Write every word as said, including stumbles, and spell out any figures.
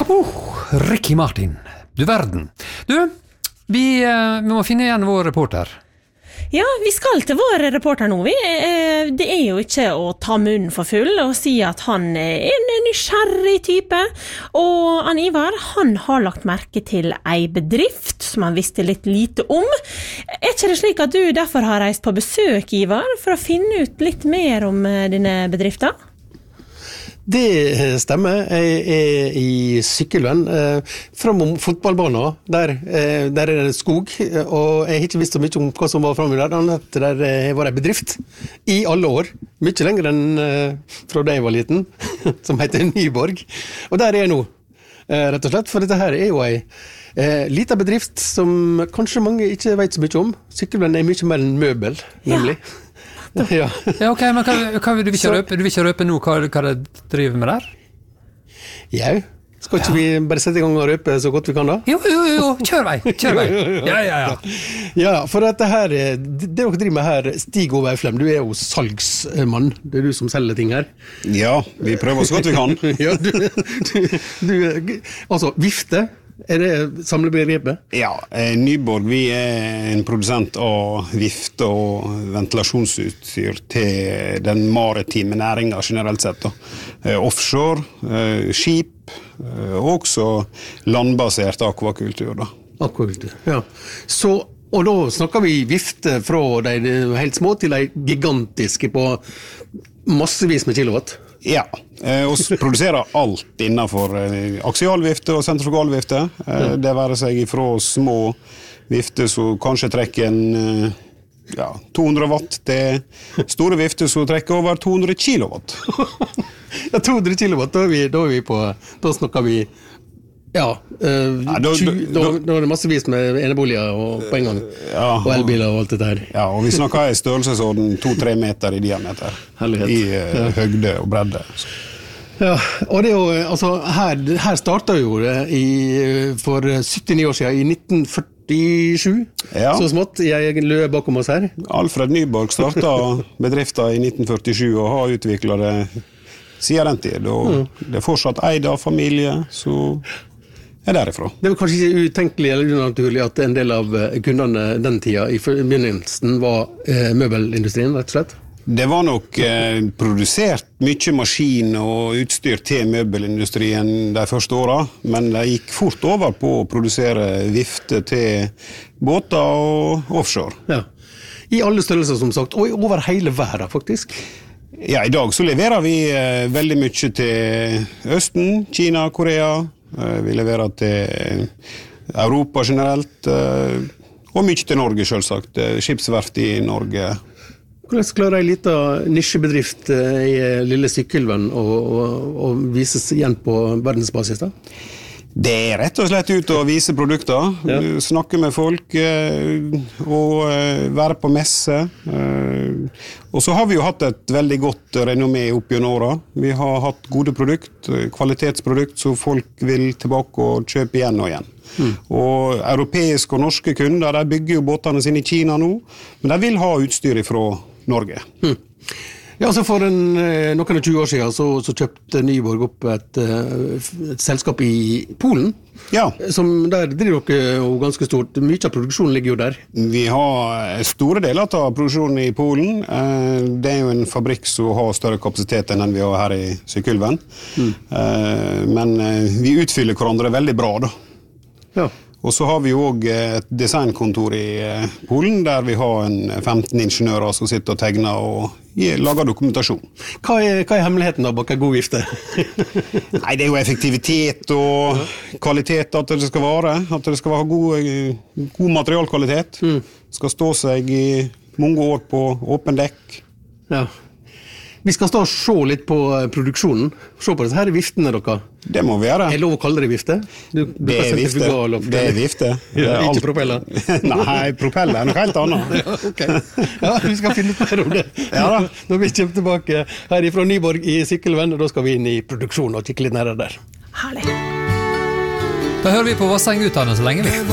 Oh, Ricky Martin, du verden. Du, vi, vi må finne igjen vår reporter. Ja, vi skal til vår reporter nå. Vi. Det er jo ikke å ta munnen for full og si at han er en nysgjerrig type. Og han Ivar, han har lagt merke til ei bedrift som han visste litt lite om. Er ikke det slik at du derfor har reist på besøk, Ivar, for å finne ut litt mer om dine bedrifter? Det stemmer. Jeg er i Sykkylven, eh, framom fotballbanen. Der, eh, der er det skog, og jeg har ikke visst så mye om hva som var framme der. Der eh, var en bedrift i alle år, mye lenger enn eh, fra da jeg var liten, som heter Nyborg. Og der er jeg nå, eh, rett og slett, for dette her er jo en eh, liten bedrift som kanskje mange ikke vet så mye om. Sykkylven er mye mer enn møbel, nemlig. Ja. Ja. Ja, ok, men hva, hva vil du ikke røpe? Du vil ikke røpe nå hva, hva det driver med der? Ja, skal ikke ja. vi bare sette i gang og røpe så godt vi kan da? Jo, jo, jo, kjør vei, kjør vei. Ja, ja, ja. Ja, for dette her, det dere driver med her, Stig Ove Eiflem, du er jo salgsmann, det er du som selger ting her. Ja, vi prøver så godt vi kan. Ja, du, du, du, altså, vifte. Er det samlebegrepet? Ja, Nyborg, vi er en produsent av vifte og ventilasjonsutstyr til den maritime næringen generelt sett. Da. Offshore, skip, og også landbasert akvakultur. Da. Akvakultur, ja. Så, og da snakker vi vifte fra de helt små til de gigantiske på massevis med kilowatt. Ja, og produserer alt innenfor aksialvifte og sentrifugalvifte. Det være seg fra små vifter som kanskje trekker en ja, to hundre watt til store vifter som trekker over to hundre kilowatt. Ja, to hundre kilowatt, da er vi, da er vi på, da snakker vi ja, uh, ja da, da, da, da er det massevis med eneboliger og, på en gang, ja, og elbiler og alt dette her. Ja, og vi snakker i størrelsesorden to-tre meter i diameter, Herlighet. I uh, ja. høgde og bredde. Ja, og det er jo, altså, her, her startet jo det i, for syttini år siden, i nitten førtisju, ja. Så smått, jeg løper bakom oss her. Alfred Nyborg startet bedriften i nitten førtisju og har utviklet det siden den tid, og mm. det er fortsatt eid av familie, så er derifra. Det var kanskje ikke utenkelig eller unaturlig at en del av kundene den tida i begynnelsen var eh, møbelindustrien, rett og slett? Det var nok eh, produsert mye maskin og utstyr til møbelindustrien de første årene, men det gikk fort over på å produsere vifte til båter og offshore. Ja, i alle størrelser som sagt, og over hele verden faktisk. Ja, i dag så leverer vi eh, veldig mye til Østen, Kina, Korea. Vi leverer til Europa generelt, og mye til Norge selvsagt, skipsverft i Norge. Hvordan klarer en liten nisjebedrift i lille Sykkylven å, å, å vises igjen på verdensbasis da? Det er rett og slett ut å vise produkter, ja. Snakke med folk og være på messe. Og så har vi jo hatt et veldig godt renommé opp gjennom åra. Vi har hatt gode produkt, kvalitetsprodukt, så folk vil tilbake og kjøpe igjen og igjen. Mm. Og europeiske og norske kunder, de bygger jo båtene sine i Kina nå, men de vil ha utstyr fra Norge. Mm. Ja, altså for en, noen og tjue år siden så, så kjøpte Nyborg opp et, et selskap i Polen. Ja. Som der driver dere jo ganske stort. Mye av produksjonen ligger jo der. Vi har store deler av produksjonen i Polen. Det er jo en fabrikk som har større kapasitet enn vi har her i Sykkylven. Mm. Men vi utfyller hverandre veldig bra da. Ja. Og så har vi jo også et designkontor i Polen, der vi har en femten ingeniører som sitter og tegner og lager dokumentasjon. Hva er, hva er hemmeligheten da bak en god vifte? Nei, det er jo effektivitet og kvalitet at det skal være. At det skal være god, god materialkvalitet. Mm. Det skal stå seg i mange år på åpen dekk. Ja. Vi skal stå og se litt på produksjonen. Se på disse her viftene dere. Det må vi gjøre. Er det lov å kalle det vifte? Du, det er vifte. Det er vifte. Det er ikke propeller. Nei, propeller er noe helt annet. Ja, okay. Ja, vi skal finne ut mer om det. Ja da. Når vi kommer tilbake her fra Nyborg i Sykkylven, og da skal vi inn i produksjonen og kikke litt nærmere der. Herlig. Da hører vi på Vassendgutane så lenge vi.